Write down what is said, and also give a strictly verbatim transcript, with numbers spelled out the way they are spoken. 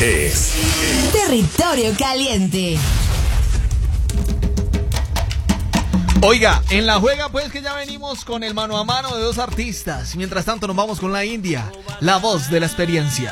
es Territorio Caliente. Oiga, en la juega pues que ya venimos con el mano a mano de dos artistas. Mientras tanto nos vamos con la India, la voz de la experiencia.